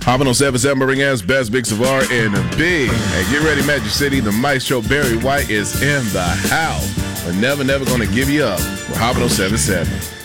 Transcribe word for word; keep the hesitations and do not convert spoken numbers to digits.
Hopping on seven seven Birmingham's best, Big Savar and Big. Hey, get ready, Magic City. The Maestro Barry White is in the house. We're never, never going to give you up. We're hopping on seven seven.